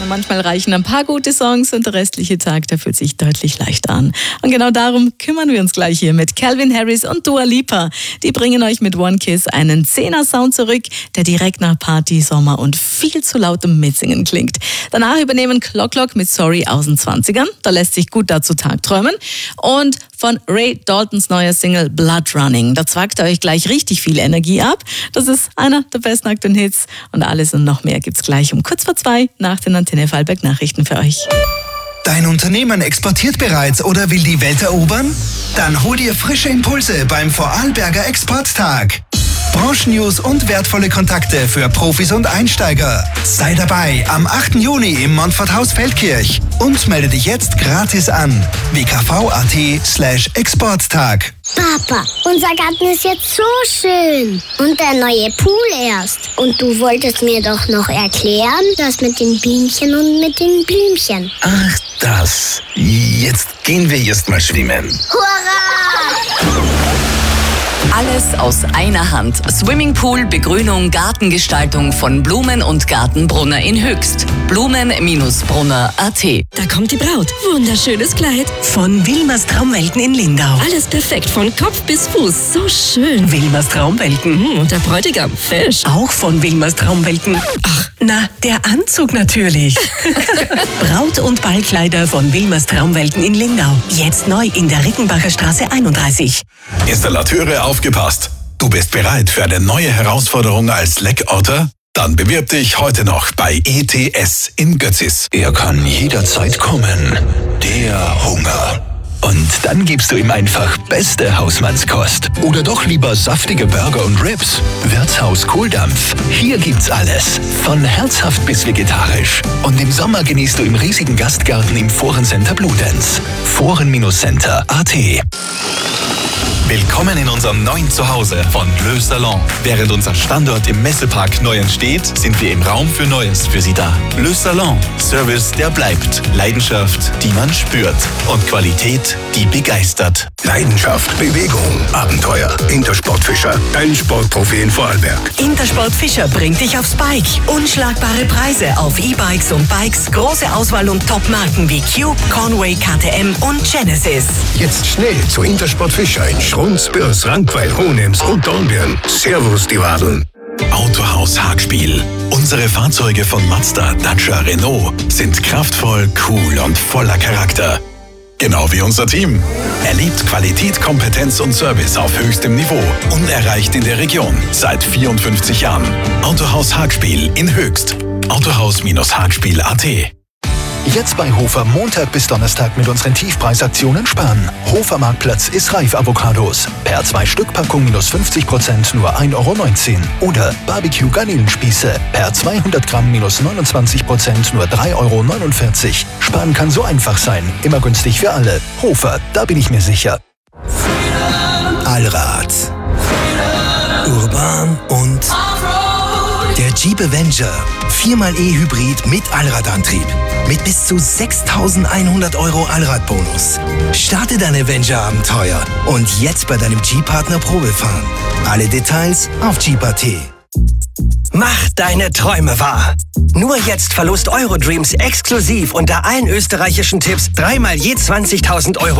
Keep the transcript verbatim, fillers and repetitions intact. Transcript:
Manchmal reichen ein paar gute Songs und der restliche Tag, der fühlt sich deutlich leichter an. Und genau darum kümmern wir uns gleich hier mit Calvin Harris und Dua Lipa. Die bringen euch mit One Kiss einen Zehner-Sound zurück, der direkt nach Party, Sommer und viel zu lautem Mitsingen klingt. Danach übernehmen Clock Clock mit Sorry aus den zwanzigern. Da lässt sich gut dazu tagträumen. Und von Ray Daltons neuer Single Blood Running. Da zwackt er euch gleich richtig viel Energie ab. Das ist einer der besten aktuellen Hits. Und alles und noch mehr gibt's gleich um kurz vor zwei nach den Antenne Vorarlberg Nachrichten für euch. Dein Unternehmen exportiert bereits oder will die Welt erobern? Dann hol dir frische Impulse beim Vorarlberger Exporttag. Branchennews und wertvolle Kontakte für Profis und Einsteiger. Sei dabei am achten Juni im Montforthaus Feldkirch und melde dich jetzt gratis an. w k v punkt a t slash exporttag. Papa, unser Garten ist jetzt so schön. Und der neue Pool erst. Und du wolltest mir doch noch erklären, das mit den Bienchen und mit den Blümchen. Ach, das. Jetzt gehen wir erst mal schwimmen. Hurra! Alles aus einer Hand. Swimmingpool, Begrünung, Gartengestaltung von Blumen und Gartenbrunner in Höchst. Blumen Brunner punkt a t. Da kommt die Braut. Wunderschönes Kleid. Von Wilmers Traumwelten in Lindau. Alles perfekt, von Kopf bis Fuß. So schön. Wilmers Traumwelten. Mhm, und der Bräutigam, fesch. Auch von Wilmers Traumwelten. Ach, na, der Anzug natürlich. Braut- und Ballkleider von Wilmers Traumwelten in Lindau. Jetzt neu in der Rickenbacher Straße einunddreißig. Installateure, aufgepasst! Du bist bereit für eine neue Herausforderung als Leckorter? Dann bewirb dich heute noch bei E T S in Götzis. Er kann jederzeit kommen. Der Hunger. Und dann gibst du ihm einfach beste Hausmannskost. Oder doch lieber saftige Burger und Ribs. Wirtshaus Kohldampf. Hier gibt's alles. Von herzhaft bis vegetarisch. Und im Sommer genießt du im riesigen Gastgarten im Forencenter Bludenz. Foren-Center punkt a t. Willkommen in unserem neuen Zuhause von Le Salon. Während unser Standort im Messepark neu entsteht, sind wir im Raum für Neues für Sie da. Le Salon. Service, der bleibt. Leidenschaft, die man spürt. Und Qualität, die begeistert. Leidenschaft, Bewegung, Abenteuer. Intersport Fischer, dein Sportprofi in Vorarlberg. Intersport Fischer bringt dich aufs Bike. Unschlagbare Preise auf E-Bikes und Bikes. Große Auswahl und Top-Marken wie Cube, Conway, K T M und Genesis. Jetzt schnell zu Intersport Fischer in Schrunz, Bürs, Rankweil, Hohenems und Dornbirn. Servus, die Wadeln. Autohaus Hagspiel. Unsere Fahrzeuge von Mazda, Dacia, Renault sind kraftvoll, cool und voller Charakter. Genau wie unser Team. Erlebt Qualität, Kompetenz und Service auf höchstem Niveau. Unerreicht in der Region. Seit vierundfünfzig Jahren. Autohaus Hagspiel in Höchst. Autohaus Hagspiel punkt a t. Jetzt bei Hofer Montag bis Donnerstag mit unseren Tiefpreisaktionen sparen. Hofer Marktplatz ist reif Avocados. Per zwei Stück Packung minus fünfzig Prozent nur ein Euro neunzehn. Oder Barbecue Garnelenspieße. Per zweihundert Gramm minus neunundzwanzig Prozent nur drei Euro neunundvierzig. Sparen kann so einfach sein. Immer günstig für alle. Hofer, da bin ich mir sicher. Allrad. Urban und der Jeep Avenger. Viermal E-Hybrid mit Allradantrieb. Mit bis zu sechstausendeinhundert Euro Allradbonus. Starte dein Avenger-Abenteuer und jetzt bei deinem Jeep-Partner Probefahren. Alle Details auf Jeep punkt a t. Mach deine Träume wahr. Nur jetzt Verlust Eurodreams exklusiv unter allen österreichischen Tipps dreimal je zwanzigtausend Euro